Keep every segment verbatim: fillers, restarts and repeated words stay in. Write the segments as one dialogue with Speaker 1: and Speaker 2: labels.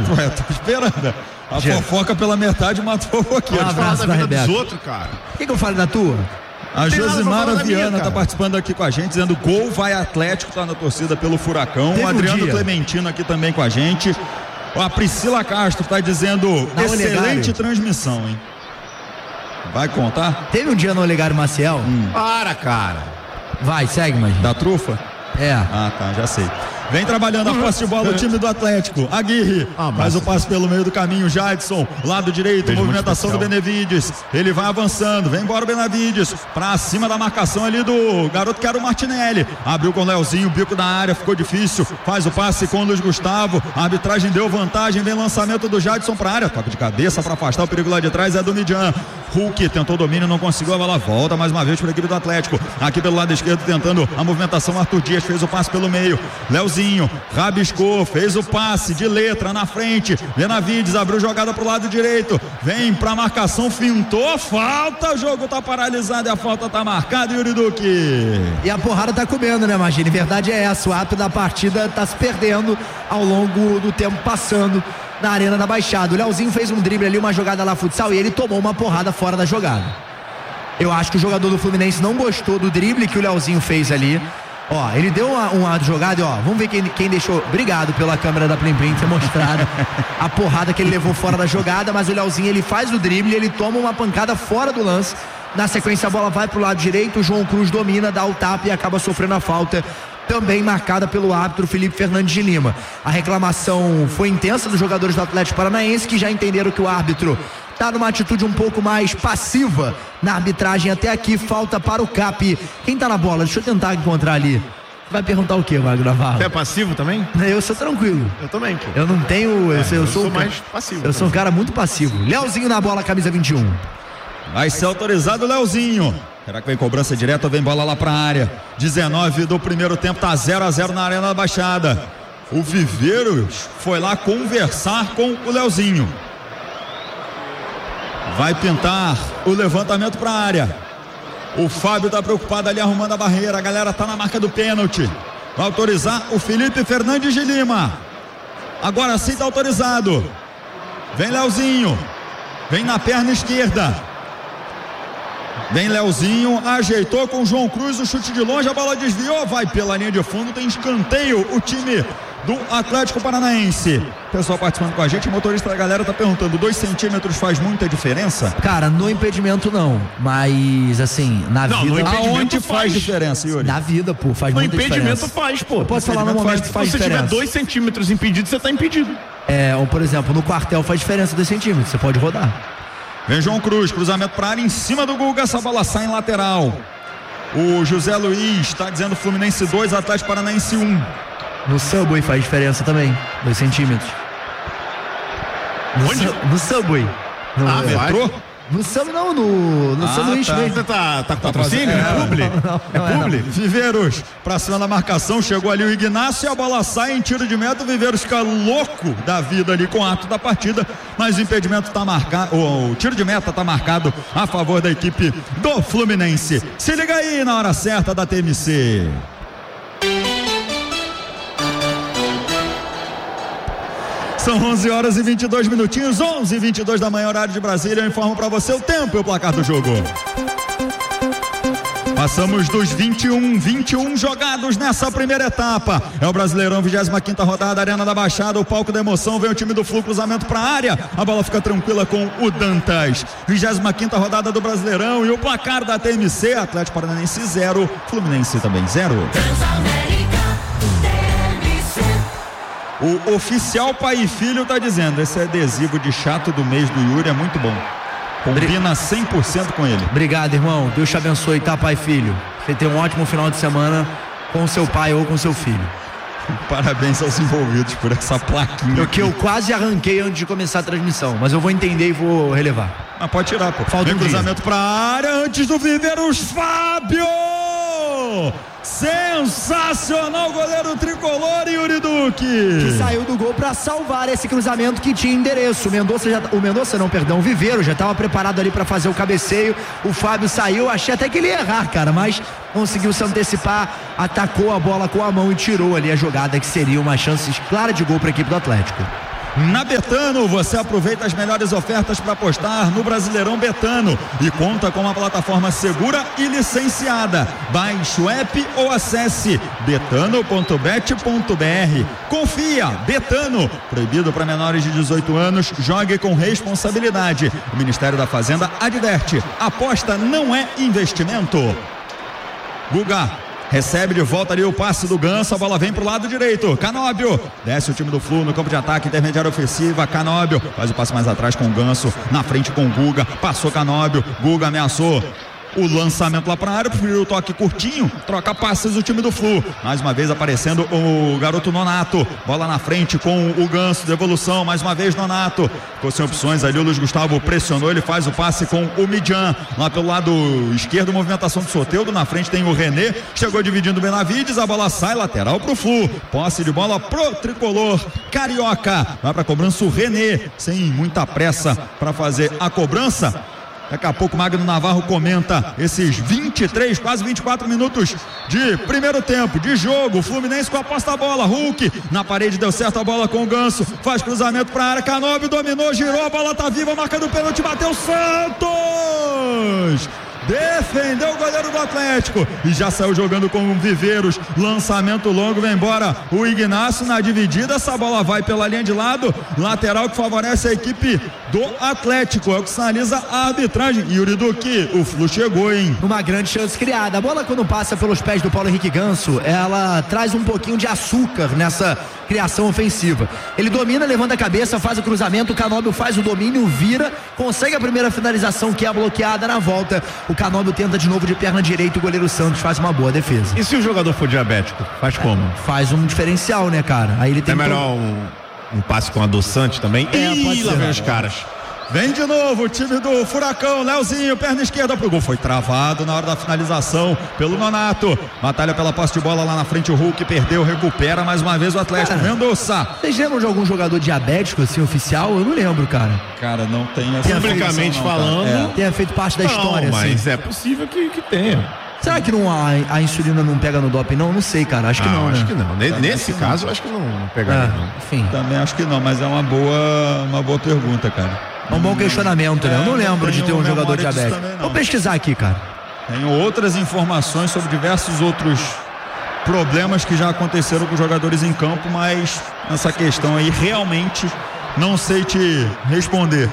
Speaker 1: Ué, tô esperando. A Gê. fofoca pela metade matou o fofoqueiro.
Speaker 2: Um abraço da vida dos outros, cara.
Speaker 3: O que, que eu falo da tua?
Speaker 1: A Josimara Viana minha, tá participando aqui com a gente, dizendo gol, vai Atlético, tá na torcida pelo Furacão. Teve o Adriano um Clementino aqui também com a gente. A Priscila Castro tá dizendo na excelente Olegário. Transmissão, hein? Vai contar?
Speaker 3: Teve um dia no Olegário Maciel?
Speaker 1: Hum.
Speaker 2: Para, cara.
Speaker 3: Vai, segue, mas.
Speaker 1: Da trufa?
Speaker 3: É.
Speaker 1: Ah, tá, já sei. Vem trabalhando a posse de bola o time do Atlético. Aguirre ah, faz o passe pelo meio do caminho. Jadson, lado direito, Beijo movimentação do Benavides. Ele vai avançando, vem embora o Benavides. Pra cima da marcação ali do garoto que era o Martinelli. Abriu com o Leozinho, bico da área, ficou difícil. Faz o passe com o Luiz Gustavo. A arbitragem deu vantagem, vem lançamento do Jadson pra área. Toque de cabeça pra afastar o perigo lá de trás, é do Midian. Hulk tentou domínio, não conseguiu, a bola volta mais uma vez para a equipe do Atlético. Aqui pelo lado esquerdo tentando a movimentação, Arthur Dias fez o passe pelo meio. Leozinho rabiscou, fez o passe de letra na frente. Benavides abriu jogada pro lado direito. Vem pra marcação, fintou, falta. O jogo tá paralisado e a falta tá marcada, Yuri Duque.
Speaker 3: E a porrada tá comendo, né, Magini? Verdade é essa, o ato da partida tá se perdendo ao longo do tempo passando na Arena da Baixada. O Leozinho fez um drible ali, uma jogada lá futsal, e ele tomou uma porrada fora da jogada. Eu acho que o jogador do Fluminense não gostou do drible que o Leozinho fez ali. Ó, ele deu uma, uma jogada e ó, vamos ver quem, quem deixou. Obrigado pela câmera da Plim Plim ter mostrado a porrada que ele levou fora da jogada, mas o Leozinho, ele faz o drible, ele toma uma pancada fora do lance. Na sequência a bola vai pro lado direito, o João Cruz domina, dá o tapa e acaba sofrendo a falta, também marcada pelo árbitro Felipe Fernandes de Lima. A reclamação foi intensa dos jogadores do Atlético Paranaense, que já entenderam que o árbitro está numa atitude um pouco mais passiva na arbitragem até aqui. Falta para o Cap. Quem tá na bola? Deixa eu tentar encontrar ali. Vai perguntar o que, Magno Navarro?
Speaker 2: Você é passivo também?
Speaker 3: Eu sou tranquilo.
Speaker 2: Eu também, pô.
Speaker 3: Eu não tenho...
Speaker 2: É,
Speaker 3: eu, eu,
Speaker 2: eu
Speaker 3: sou,
Speaker 2: sou mais passivo.
Speaker 3: Eu também. Sou um cara muito passivo. Leozinho na bola, camisa vinte e um.
Speaker 1: Vai ser autorizado o Leozinho. Será que vem cobrança direta ou vem bola lá pra área? dezenove do primeiro tempo, tá zero a zero na Arena da Baixada. O Viveiros foi lá conversar com o Leozinho. Vai pintar o levantamento pra área. O Fábio tá preocupado ali arrumando a barreira. A galera tá na marca do pênalti. Vai autorizar o Felipe Fernandes de Lima. Agora sim tá autorizado. Vem Leozinho. Vem na perna esquerda. Vem Leozinho, ajeitou com o João Cruz, o chute de longe, a bola desviou, vai pela linha de fundo, tem escanteio o time do Atlético Paranaense. Pessoal participando com a gente, o motorista da galera tá perguntando, dois centímetros faz muita diferença?
Speaker 3: Cara, no impedimento não, mas assim, na
Speaker 2: não,
Speaker 3: vida...
Speaker 1: Aonde faz, faz diferença, Yuri?
Speaker 3: Na vida, pô, faz
Speaker 2: no
Speaker 3: muita diferença.
Speaker 2: No impedimento faz, pô.
Speaker 3: Eu posso falar no momento que faz
Speaker 2: diferença. Se você
Speaker 3: diferença.
Speaker 2: tiver dois centímetros impedido, você tá impedido.
Speaker 3: É, ou por exemplo, no quartel faz diferença dois centímetros, você pode rodar.
Speaker 1: Vem João Cruz, cruzamento para área em cima do Guga, essa bola sai em lateral. O José Luiz está dizendo Fluminense dois, Atlético Paranaense um.
Speaker 3: No Subway faz diferença também, dois centímetros. No,
Speaker 2: Onde?
Speaker 3: Su no Subway. No,
Speaker 2: ah,
Speaker 3: é,
Speaker 2: metrô?
Speaker 3: No Subway não, no, no
Speaker 1: ah,
Speaker 3: sanduíche
Speaker 1: tá.
Speaker 3: mesmo.
Speaker 2: Você tá, tá com patrocínio?
Speaker 1: É,
Speaker 2: É publi?
Speaker 3: Não, não,
Speaker 2: é
Speaker 3: não é,
Speaker 2: publi?
Speaker 3: não.
Speaker 1: Viveiros, pra cima da marcação, chegou ali o Ignacio e a bola sai em tiro de meta. O Viveiros fica louco da vida ali com o ato da partida, mas o impedimento tá marcado, o, o tiro de meta tá marcado a favor da equipe do Fluminense. Se liga aí na hora certa da T M C. São onze horas e vinte e dois minutinhos, onze e vinte e dois da manhã, horário de Brasília. Eu informo para você o tempo e o placar do jogo. Passamos dos vinte e um, vinte e um jogados nessa primeira etapa. É o Brasileirão, vigésima quinta rodada, Arena da Baixada, o palco da emoção. Vem o time do Flu, cruzamento para a área. A bola fica tranquila com o Dantas. vigésima quinta rodada do Brasileirão e o placar da T M C: Atlético Paranaense zero, Fluminense também zero. O oficial pai e filho tá dizendo, esse adesivo de chato do mês do Yuri é muito bom. Combina cem por cento com ele.
Speaker 3: Obrigado, irmão. Deus te abençoe, tá, pai e filho? Você tem um ótimo final de semana com seu pai ou com seu filho.
Speaker 1: Parabéns aos envolvidos por essa plaquinha.
Speaker 3: O que eu quase arranquei antes de começar a transmissão, mas eu vou entender e vou relevar.
Speaker 1: Mas pode tirar, pô.
Speaker 3: Falta
Speaker 1: Vem
Speaker 3: um
Speaker 1: cruzamento pra área antes do Viveiros, Fábio! Sensacional, goleiro tricolor, Yuri Duque.
Speaker 3: Que saiu do gol para salvar esse cruzamento que tinha endereço. O Mendonça, já, o Mendonça não, perdão, o Viveiro já estava preparado ali para fazer o cabeceio. O Fábio saiu, achei até que ele ia errar, cara, mas conseguiu se antecipar, atacou a bola com a mão e tirou ali a jogada que seria uma chance clara de gol para a equipe do Atlético.
Speaker 1: na Betano. Você aproveita as melhores ofertas para apostar no Brasileirão Betano e conta com uma plataforma segura e licenciada. Baixe o app ou acesse betano ponto bet ponto br. Confia, Betano, proibido para menores de dezoito anos, jogue com responsabilidade. O Ministério da Fazenda adverte: aposta não é investimento. Guga recebe de volta ali o passe do Ganso, a bola vem pro lado direito, Canóbio, desce o time do Flu no campo de ataque, intermediária ofensiva, Canóbio, faz o passe mais atrás com o Ganso, na frente com o Guga, passou Canóbio, Guga ameaçou o lançamento lá para a área, preferiu o toque curtinho, troca passes o time do Flu, mais uma vez aparecendo o garoto Nonato, bola na frente com o Ganso, devolução, mais uma vez Nonato, ficou sem opções ali, o Luiz Gustavo pressionou, ele faz o passe com o Midjan, lá pelo lado esquerdo, movimentação do Soteldo, na frente tem o René, chegou dividindo o Benavides, a bola sai lateral pro Flu, posse de bola pro tricolor carioca, vai para cobrança o René, sem muita pressa para fazer a cobrança. Daqui a pouco o Magno Navarro comenta esses vinte e três, quase vinte e quatro minutos de primeiro tempo, de jogo. Fluminense com a posta da bola, Hulk na parede, deu certo a bola com o Ganso, faz cruzamento para a área, Canóbio dominou, girou, a bola tá viva, marca do pênalti, bateu Santos! Defendeu o goleiro do Atlético e já saiu jogando com o Viveiros, lançamento longo, vem embora o Ignacio na dividida, essa bola vai pela linha de lado, lateral que favorece a equipe do Atlético, é o que sinaliza a arbitragem. Yuri Duque, o Flu chegou, hein?
Speaker 3: Uma grande chance criada, a bola quando passa pelos pés do Paulo Henrique Ganso, ela traz um pouquinho de açúcar nessa criação ofensiva, ele domina, levanta a cabeça, faz o cruzamento, o Canóbio faz o domínio, vira, consegue a primeira finalização que é bloqueada, na volta o Canóbio tenta de novo de perna direita, o goleiro Santos faz uma boa defesa.
Speaker 2: E se o jogador for diabético, faz como?
Speaker 3: Faz um diferencial, né, cara? Aí ele tem
Speaker 2: é melhor
Speaker 3: todo...
Speaker 2: um, um passe com adoçante também?
Speaker 3: É,
Speaker 2: Ih,
Speaker 3: pode
Speaker 2: lá
Speaker 3: ser.
Speaker 2: vem os caras.
Speaker 1: Vem de novo o time do Furacão, Leozinho, perna esquerda pro gol, foi travado na hora da finalização pelo Nonato, batalha pela posse de bola lá na frente, o Hulk perdeu, recupera mais uma vez o Atlético. Cara, Mendonça.
Speaker 3: Vocês lembram de algum jogador diabético assim, oficial? Eu não lembro, cara.
Speaker 1: Cara, não tem essa
Speaker 2: Publicamente
Speaker 1: não,
Speaker 2: falando,
Speaker 1: é.
Speaker 3: Tenha feito parte da
Speaker 2: não,
Speaker 3: história,
Speaker 2: mas
Speaker 3: assim.
Speaker 2: é possível que, que tenha.
Speaker 3: Será que não, a, a insulina não pega no doping? Não, não sei, cara. Acho que
Speaker 2: ah,
Speaker 3: não,
Speaker 2: acho
Speaker 3: né?
Speaker 2: que não.
Speaker 1: Também
Speaker 2: Nesse
Speaker 1: acho
Speaker 2: caso,
Speaker 1: não.
Speaker 2: acho que não, não pegaria,
Speaker 3: É,
Speaker 2: não.
Speaker 3: enfim.
Speaker 1: Também acho que não, mas é uma boa, uma boa pergunta, cara.
Speaker 3: É um bom questionamento, né? Eu não
Speaker 1: É,
Speaker 3: lembro
Speaker 1: não
Speaker 3: de ter
Speaker 1: tenho
Speaker 3: um jogador
Speaker 1: memória disso
Speaker 3: diabético.
Speaker 1: também, não.
Speaker 3: Vou pesquisar aqui, cara.
Speaker 1: Tenho outras informações sobre diversos outros problemas que já aconteceram com jogadores em campo, mas essa questão aí realmente não sei te responder.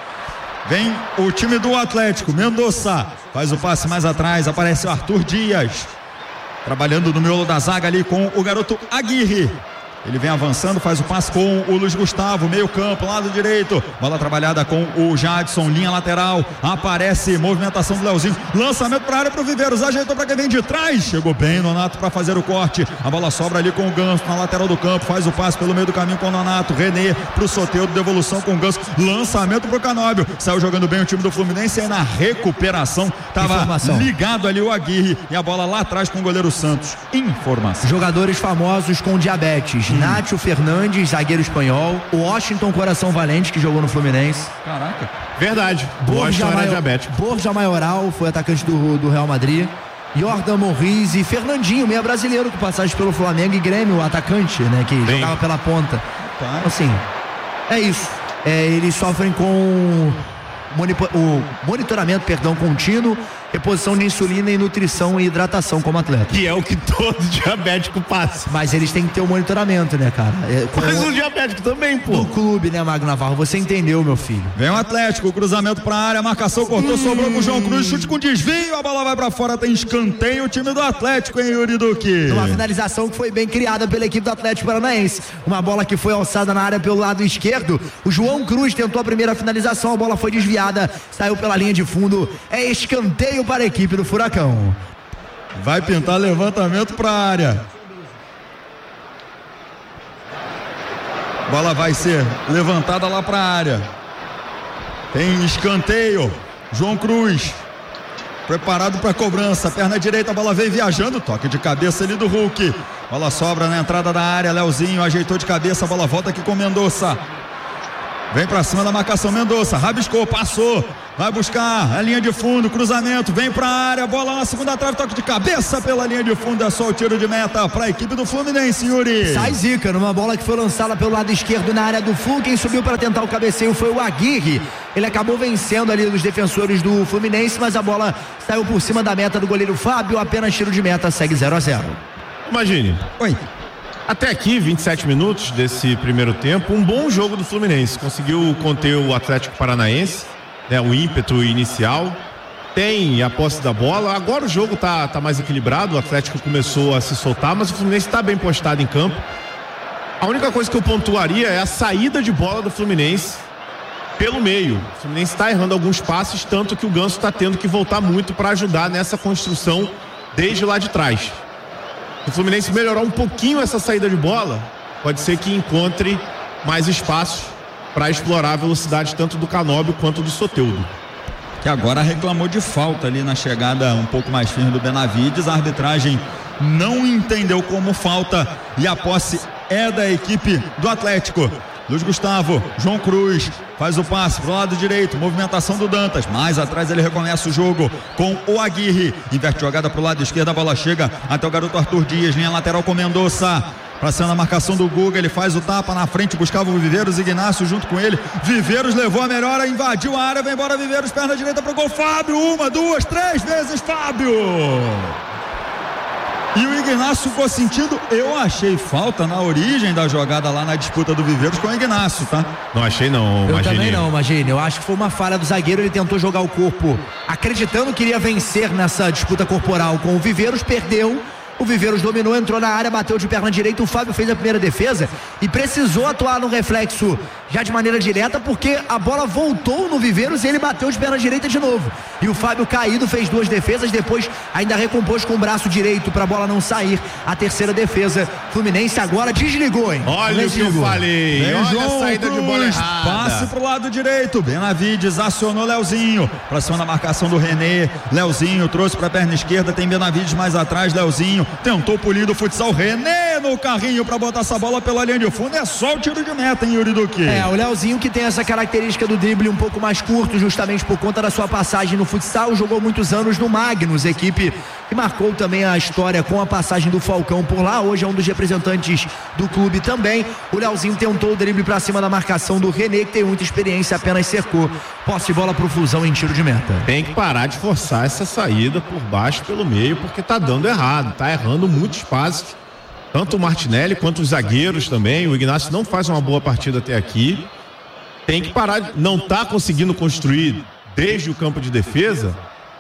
Speaker 1: Vem o time do Atlético, Mendonça faz o passe mais atrás, aparece o Arthur Dias, trabalhando no miolo da zaga ali com o garoto Aguirre. Ele vem avançando, faz o passe com o Luiz Gustavo, meio campo, lado direito, bola trabalhada com o Jadson, linha lateral, aparece movimentação do Leozinho, lançamento para a área para o Viveiros, ajeitou para quem vem de trás, chegou bem Nonato para fazer o corte, a bola sobra ali com o Ganso na lateral do campo, faz o passe pelo meio do caminho com o Nonato, René para o Soteldo, devolução com o Ganso, lançamento para o Canóbio, saiu jogando bem o time do Fluminense, aí na recuperação estava ligado ali o Aguirre e a bola lá atrás com o goleiro Santos. Informação.
Speaker 3: Jogadores famosos com diabetes: hum. Nátio Fernandes, zagueiro espanhol, o Washington Coração Valente, que jogou no Fluminense.
Speaker 1: Caraca.
Speaker 2: Verdade.
Speaker 3: Borja,
Speaker 2: Borja
Speaker 3: Maio...
Speaker 2: diabético.
Speaker 3: Borja Maioral foi atacante do, do Real Madrid. Jordan Morris e Fernandinho, meia brasileiro, com passagem pelo Flamengo e Grêmio, o atacante, né, que Bem. jogava pela ponta. Tá. Assim, é isso. É, eles sofrem com o monitoramento, perdão, contínuo, reposição de insulina e nutrição e hidratação como atleta.
Speaker 2: Que é o que todo diabético passa.
Speaker 3: Mas eles têm que ter o monitoramento, né, cara? É,
Speaker 2: Mas o diabético também, pô.
Speaker 3: Do clube, né, Magno Navarro? Você entendeu, meu filho.
Speaker 1: Vem o Atlético, cruzamento pra área, marcação cortou, hum. sobrou com o João Cruz, chute com desvio, a bola vai pra fora, tem escanteio, o time do Atlético, hein, Yuri Duque?
Speaker 3: Uma finalização que foi bem criada pela equipe do Atlético Paranaense. Uma bola que foi alçada na área pelo lado esquerdo. O João Cruz tentou a primeira finalização, a bola foi desviada, saiu pela linha de fundo. É escanteio para a equipe do Furacão.
Speaker 1: Vai pintar levantamento para a área. Bola vai ser levantada lá para a área. Tem escanteio. João Cruz preparado para a cobrança, perna direita, a bola vem viajando, toque de cabeça ali do Hulk. Bola sobra na entrada da área, Leozinho ajeitou de cabeça, a bola volta aqui com Mendonça. Vem pra cima da marcação, Mendonça, rabiscou, passou vai buscar a linha de fundo, cruzamento, vem pra área, bola na segunda trave, toque de cabeça pela linha de fundo, é só o tiro de meta pra equipe do Fluminense, Yuri.
Speaker 3: Sai zica, numa bola que foi lançada pelo lado esquerdo na área do Flu, quem subiu para tentar o cabeceio foi o Aguirre, ele acabou vencendo ali os defensores do Fluminense, mas a bola saiu por cima da meta do goleiro Fábio, apenas tiro de meta, segue zero a zero.
Speaker 2: Imagine.
Speaker 1: Oi.
Speaker 2: Até aqui, vinte e sete minutos desse primeiro tempo, um bom jogo do Fluminense. Conseguiu conter o Atlético Paranaense, né, o ímpeto inicial. Tem a posse da bola. Agora o jogo tá, tá mais equilibrado. O Atlético começou a se soltar, mas o Fluminense está bem postado em campo. A única coisa que eu pontuaria é a saída de bola do Fluminense pelo meio. O Fluminense está errando alguns passes, tanto que o Ganso está tendo que voltar muito para ajudar nessa construção desde lá de trás. Se o Fluminense melhorar um pouquinho essa saída de bola, pode ser que encontre mais espaços para explorar a velocidade tanto do Canóbio quanto do Soteldo.
Speaker 1: Que agora reclamou de falta ali na chegada um pouco mais firme do Benavides. A arbitragem não entendeu como falta e a posse é da equipe do Atlético. Luiz Gustavo, João Cruz faz o passe pro lado direito, movimentação do Dantas, mais atrás ele recomeça o jogo com o Aguirre, inverte jogada pro lado esquerdo, a bola chega até o garoto Arthur Dias, linha lateral com Mendonça, pra cima da marcação do Guga, ele faz o tapa na frente, buscava o Viveiros, Ignácio junto com ele, Viveiros levou a melhora, invadiu a área, vem embora Viveiros, perna direita pro gol, Fábio, uma, duas, três vezes Fábio! E o Ignácio ficou sentindo, eu achei falta na origem da jogada lá na disputa do Viveiros com o Ignácio, tá?
Speaker 2: Não achei não,
Speaker 3: Eu
Speaker 2: Magini.
Speaker 3: também não, Magini. Eu acho que foi uma falha do zagueiro, ele tentou jogar o corpo acreditando que iria vencer nessa disputa corporal com o Viveiros, perdeu. O Viveiros dominou, entrou na área, bateu de perna direita, o Fábio fez a primeira defesa e precisou atuar no reflexo já de maneira direta, porque a bola voltou no Viveiros e ele bateu de perna direita de novo. E o Fábio caído fez duas defesas, depois ainda recompôs com o braço direito para a bola não sair. A terceira defesa, Fluminense agora desligou, hein?
Speaker 2: Olha o que eu falei,
Speaker 1: Vem
Speaker 2: olha
Speaker 1: João
Speaker 2: a saída
Speaker 1: Cruz,
Speaker 2: de bola errada.
Speaker 1: passe pro lado direito, Benavides acionou Leozinho, pra cima da marcação do René, Leozinho trouxe pra perna esquerda, tem Benavides mais atrás, Leozinho tentou polir do futsal, René no carrinho pra botar essa bola pela linha de fundo, é só o tiro de meta, hein, Yuri Duque?
Speaker 3: É, o Leozinho que tem essa característica do drible um pouco mais curto, justamente por conta da sua passagem no futsal, jogou muitos anos no Magnus, equipe que marcou também a história com a passagem do Falcão por lá, hoje é um dos representantes do clube também. O Leozinho tentou o drible pra cima da marcação do René, que tem muita experiência, apenas cercou. Posse de bola pro Flusão em tiro de meta.
Speaker 2: Tem que parar de forçar essa saída por baixo, pelo meio, porque tá dando errado, tá errando muitos passes, tanto o Martinelli quanto os zagueiros também. O Ignácio não faz uma boa partida até aqui, tem que parar, não tá conseguindo construir desde o campo de defesa,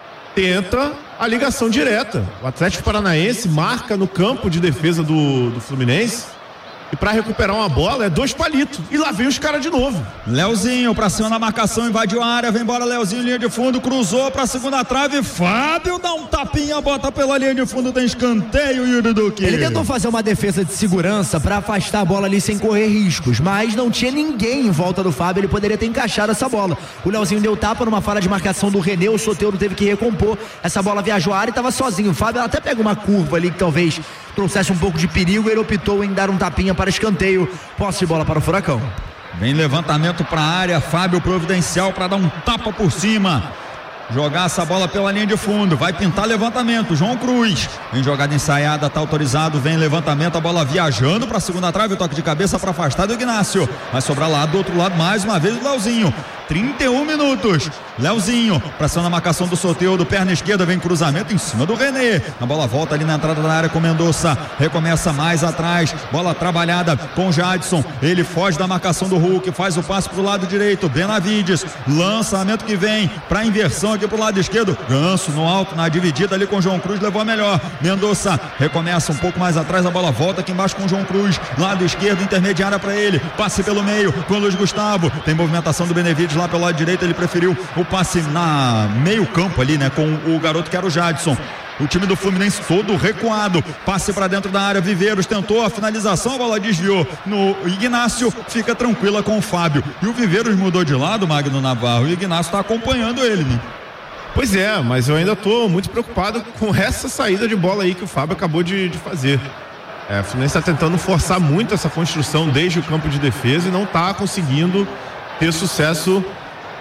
Speaker 2: tenta a ligação direta. O Atlético Paranaense marca no campo de defesa do, do Fluminense e para recuperar uma bola é dois palitos e lá vem os caras de novo.
Speaker 1: Leozinho pra cima da marcação, invadiu a área, vem embora Leozinho, linha de fundo, cruzou pra segunda trave, Fábio dá um tapinha, bota pela linha de fundo, tem escanteio, Yuri Duque.
Speaker 3: Ele tentou fazer uma defesa de segurança para afastar a bola ali sem correr riscos, mas não tinha ninguém em volta do Fábio, ele poderia ter encaixado essa bola. O Leozinho deu tapa numa falha de marcação do René, o Soteldo teve que recompor, essa bola viajou a área e estava sozinho. O Fábio até pega uma curva ali que talvez trouxesse um pouco de perigo, ele optou em dar um tapinha para escanteio, posse de bola para o Furacão.
Speaker 1: Vem levantamento para a área, Fábio providencial para dar um tapa por cima, jogar essa bola pela linha de fundo, vai pintar levantamento, João Cruz, vem jogada ensaiada, tá autorizado, vem levantamento, a bola viajando para a segunda trave, o toque de cabeça para afastar do Ignácio, vai sobrar lá do outro lado mais uma vez o Leozinho, trinta e um minutos, Leozinho, pra cima da marcação do Soteldo, perna esquerda, vem cruzamento em cima do René, a bola volta ali na entrada da área com Mendonça, recomeça mais atrás, bola trabalhada com Jadson, ele foge da marcação do Hulk, faz o passe pro lado direito, Benavides, lançamento que vem pra inversão aqui pro lado esquerdo, Ganso no alto, na dividida ali com João Cruz, levou a melhor, Mendonça recomeça um pouco mais atrás, a bola volta aqui embaixo com João Cruz, lado esquerdo, intermediária pra ele, passe pelo meio com Luiz Gustavo, tem movimentação do Benavides lá pelo lado direito, ele preferiu o passe na meio campo ali, né, com o garoto que era o Jadson. O time do Fluminense todo recuado, passe para dentro da área, Viveiros tentou a finalização, a bola desviou no Ignácio, fica tranquila com o Fábio. E o Viveiros mudou de lado, Magno Navarro, e o Ignácio está acompanhando ele, né?
Speaker 2: Pois é, mas eu ainda estou muito preocupado com essa saída de bola aí que o Fábio acabou de, de fazer. É, o Fluminense está tentando forçar muito essa construção desde o campo de defesa e não está conseguindo ter sucesso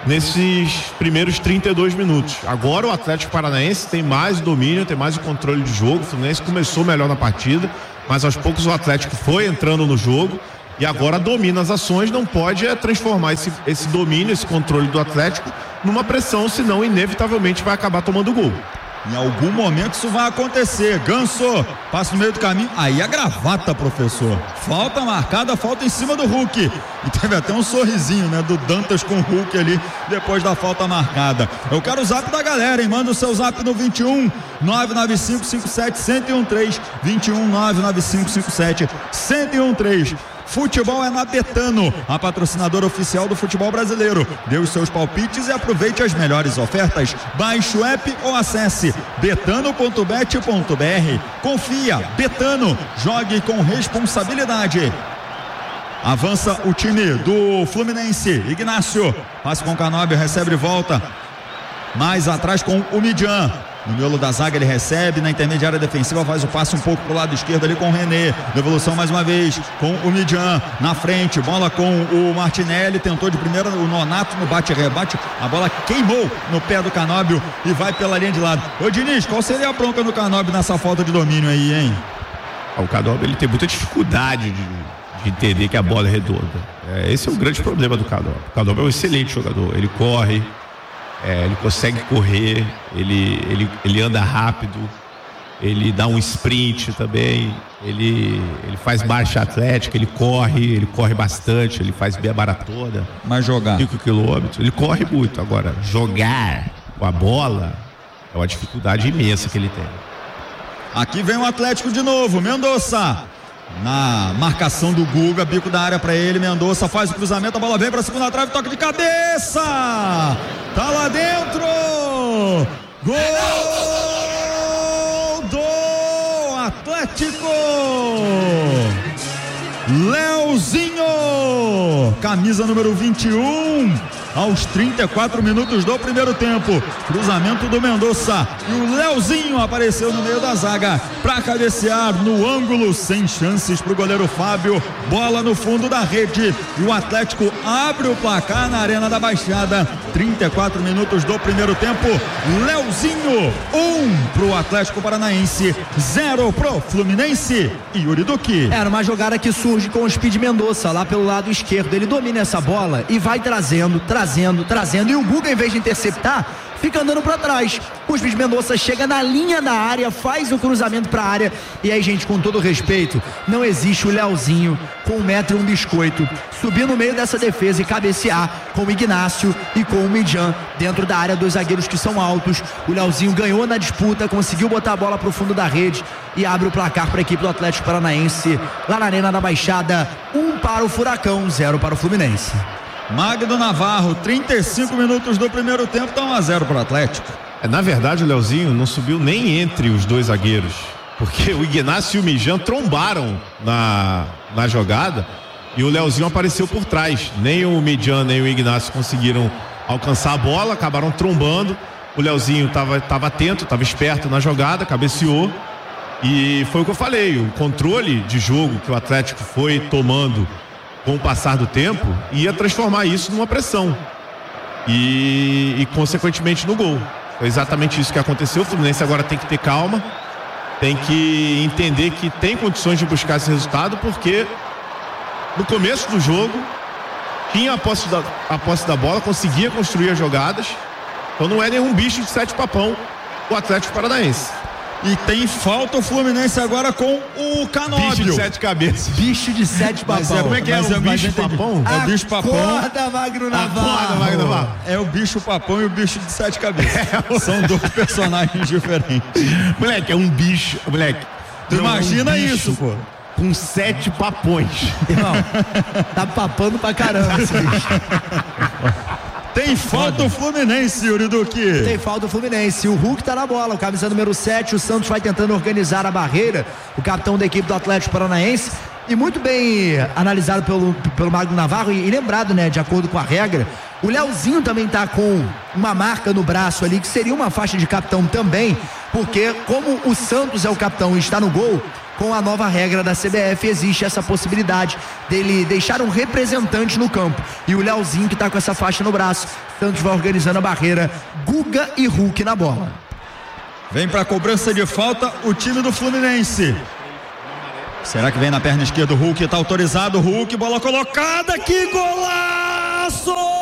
Speaker 2: nesses primeiros trinta e dois minutos. Agora o Atlético Paranaense tem mais domínio, tem mais o controle de jogo. O Fluminense começou melhor na partida, mas aos poucos o Atlético foi entrando no jogo e agora domina as ações. Não pode é, transformar esse, esse domínio, esse controle do Atlético numa pressão, senão inevitavelmente vai acabar tomando gol.
Speaker 1: Em algum momento isso vai acontecer. Ganso, passa no meio do caminho. Aí a gravata, professor. Falta marcada, falta em cima do Hulk. E teve até um sorrisinho, né? Do Dantas com o Hulk ali, depois da falta marcada. Eu quero o zap da galera, hein? Manda o seu zap no vinte e um, nove nove cinco cinco sete, um zero um três. vinte e um, nove nove cinco cinco sete, um zero um três. Futebol é na Betano, a patrocinadora oficial do futebol brasileiro. Dê os seus palpites e aproveite as melhores ofertas. Baixe o app ou acesse betano ponto bet ponto br. Confia, Betano, jogue com responsabilidade. Avança o time do Fluminense. Ignácio, passa com o Canóbio, recebe de volta. Mais atrás com o Midian. No miolo da zaga ele recebe, na intermediária defensiva faz o passe um pouco pro lado esquerdo ali com o René. Devolução mais uma vez com o Midian na frente, bola com o Martinelli, tentou de primeira o Nonato no bate-rebate, a bola queimou no pé do Canóbio e vai pela linha de lado. Ô Diniz, qual seria a bronca do Canóbio nessa falta de domínio aí, hein?
Speaker 2: O Canóbio ele tem muita dificuldade de, de entender que a bola é redonda. É, esse é o grande problema do Canóbio. O Canóbio é um excelente jogador, ele corre. É, ele consegue correr, ele, ele, ele anda rápido, ele dá um sprint também, ele, ele faz marcha atlética, ele corre, ele corre bastante, ele faz meia maratona.
Speaker 1: Mas jogar?
Speaker 2: cinco quilômetros, ele corre muito. Agora, jogar com a bola é uma dificuldade imensa que ele tem.
Speaker 1: Aqui vem o Atlético de novo, Mendonça. Na marcação do Guga, bico da área pra ele, Mendonça faz o cruzamento, a bola vem pra segunda trave, toque de cabeça, tá lá dentro, gol do Atlético, Leozinho, camisa número vinte e um, aos trinta e quatro minutos do primeiro tempo, cruzamento do Mendonça e o Leozinho apareceu no meio da zaga para cabecear no ângulo, sem chances para o goleiro Fábio, bola no fundo da rede e o Atlético abre o placar na Arena da Baixada. Trinta e quatro minutos do primeiro tempo, Leozinho, um pro Atlético Paranaense, zero pro Fluminense. E Yuri Duque.
Speaker 3: Era uma jogada que surge com o Speed Mendonça lá pelo lado esquerdo, ele domina essa bola e vai trazendo, trazendo, trazendo, e o Guga, em vez de interceptar, fica andando para trás. O Speed Mendonça chega na linha da área, faz o cruzamento para a área, e aí, gente, com todo respeito, não existe o Leozinho com um metro e um biscoito subir no meio dessa defesa e cabecear com o Ignácio e com o Midian dentro da área, dos zagueiros que são altos. O Leozinho ganhou na disputa, conseguiu botar a bola pro fundo da rede e abre o placar para a equipe do Atlético Paranaense lá na Arena da Baixada. Um para o Furacão, zero para o Fluminense.
Speaker 1: Magno Navarro, trinta e cinco minutos do primeiro tempo, tá um a zero para o Atlético.
Speaker 2: É, na verdade, o Leozinho não subiu nem entre os dois zagueiros, porque o Ignácio e o Mijan trombaram na, na jogada e o Leozinho apareceu por trás. Nem o Mijan nem o Ignácio conseguiram alcançar a bola, acabaram trombando. O Leozinho estava tava atento, estava esperto na jogada, cabeceou. E foi o que eu falei, o controle de jogo que o Atlético foi tomando com o passar do tempo ia transformar isso numa pressão e, e consequentemente no gol. Foi exatamente isso que aconteceu. O Fluminense agora tem que ter calma, tem que entender que tem condições de buscar esse resultado, porque no começo do jogo tinha a posse da, a posse da bola, conseguia construir as jogadas, então não é nenhum bicho de sete papão o Atlético Paranaense.
Speaker 1: E tem falta o Fluminense agora com o Canóbio.
Speaker 2: Bicho de sete cabeças.
Speaker 3: Bicho de sete papão.
Speaker 1: Mas é, como é que é o bicho papão? É o bicho papão.
Speaker 3: Acorda, Magno Navarro.
Speaker 1: Acorda, Magno Navarro. É o bicho papão e o bicho de sete cabeças. É. São dois personagens diferentes.
Speaker 2: Moleque, é um bicho. Moleque.
Speaker 1: Tu imagina é um isso, pô.
Speaker 2: Com sete papões.
Speaker 3: Irmão, tá papando pra caramba esse bicho.
Speaker 1: Tem falta o Fluminense, Yuri Duque.
Speaker 3: Tem falta o Fluminense. O Hulk tá na bola, o camisa número sete. O Santos vai tentando organizar a barreira. O capitão da equipe do Atlético Paranaense. E muito bem analisado pelo, pelo Magno Navarro e, e lembrado, né, de acordo com a regra. O Leozinho também tá com uma marca no braço ali, que seria uma faixa de capitão também, porque como o Santos é o capitão e está no gol, com a nova regra da C B F existe essa possibilidade dele deixar um representante no campo. E o Leozinho que tá com essa faixa no braço. Santos vai organizando a barreira. Guga e Hulk na bola.
Speaker 1: Vem pra cobrança de falta o time do Fluminense. Será que vem na perna esquerda o Hulk? Tá autorizado o Hulk, bola colocada, que golaço!